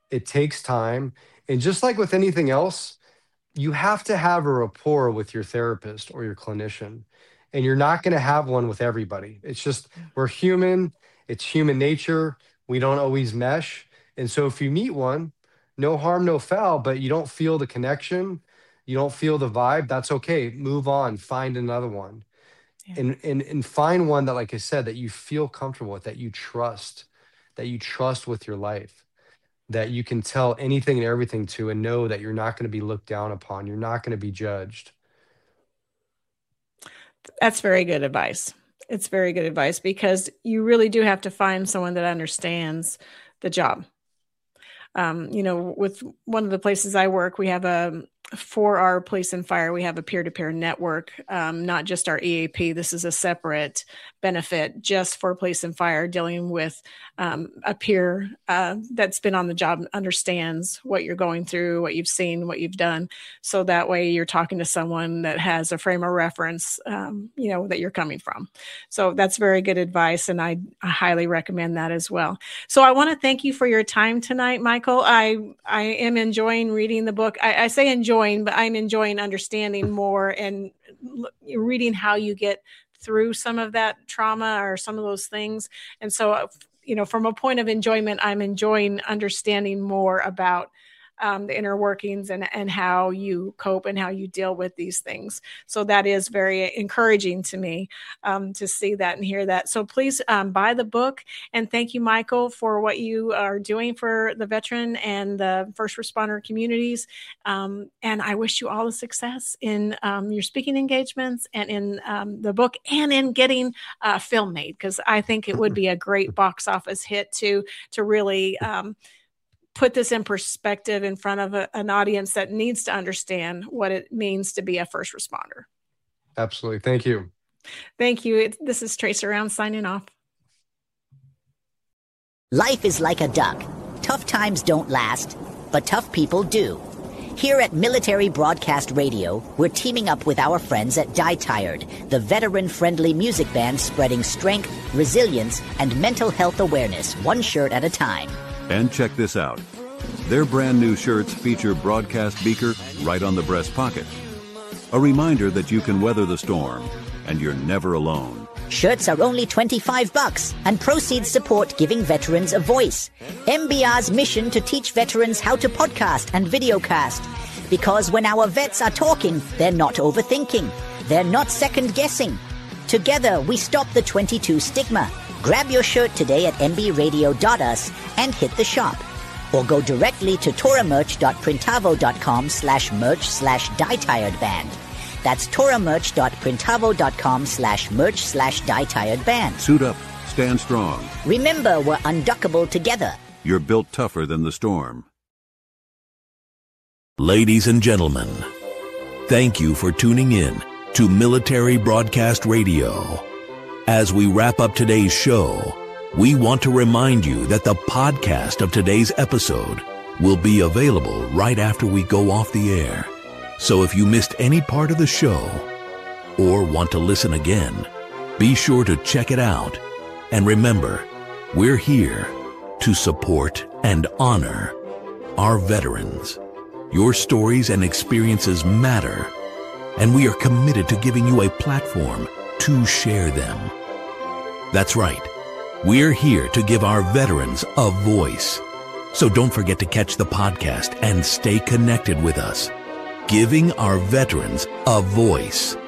It takes time. And just like with anything else, you have to have a rapport with your therapist or your clinician. And you're not going to have one with everybody. It's just, we're human, it's human nature. We don't always mesh. And so if you meet one, no harm, no foul, but you don't feel the connection, you don't feel the vibe, that's okay. Move on, find another one. Yeah. And find one that, like I said, that you feel comfortable with, that you trust with your life, that you can tell anything and everything to and know that you're not going to be looked down upon. You're not going to be judged. That's very good advice. It's very good advice because you really do have to find someone that understands the job. With one of the places I work, we have for our police and fire, we have a peer-to-peer network, not just our EAP. This is a separate benefit just for police and fire, dealing with a peer that's been on the job, understands what you're going through, what you've seen, what you've done. So that way you're talking to someone that has a frame of reference, that you're coming from. So that's very good advice. And I highly recommend that as well. So I want to thank you for your time tonight, Michael. I am enjoying reading the book. I say enjoying, but I'm enjoying understanding more and reading how you get through some of that trauma or some of those things. And so, from a point of enjoyment, I'm enjoying understanding more about the inner workings and how you cope and how you deal with these things. So that is very encouraging to me to see that and hear that. So please buy the book. And thank you, Michael, for what you are doing for the veteran and the first responder communities. And I wish you all the success in your speaking engagements and in the book and in getting film made, because I think it would be a great box office hit to really put this in perspective in front of an audience that needs to understand what it means to be a first responder. Absolutely. Thank you. Thank you. This is Trace Around signing off. Life is like a duck. Tough times don't last, but tough people do. Here at Military Broadcast Radio, we're teaming up with our friends at Die Tired, the veteran-friendly music band spreading strength, resilience, and mental health awareness, one shirt at a time. And check this out. Their brand new shirts feature broadcast beaker right on the breast pocket. A reminder that you can weather the storm and you're never alone. Shirts are only $25 and proceeds support giving veterans a voice. MBR's mission to teach veterans how to podcast and videocast. Because when our vets are talking, they're not overthinking. They're not second-guessing. Together, we stop the 22 stigma. Grab your shirt today at mbradio.us and hit the shop. Or go directly to toramerch.printavo.com/merch/dietiredband. That's toramerch.printavo.com/merch/dietiredband. Suit up. Stand strong. Remember, we're unduckable together. You're built tougher than the storm. Ladies and gentlemen, thank you for tuning in to Military Broadcast Radio. As we wrap up today's show, we want to remind you that the podcast of today's episode will be available right after we go off the air. So if you missed any part of the show or want to listen again, be sure to check it out. And remember, we're here to support and honor our veterans. Your stories and experiences matter, and we are committed to giving you a platform to share them. That's right. We're here to give our veterans a voice. So don't forget to catch the podcast and stay connected with us. Giving our veterans a voice.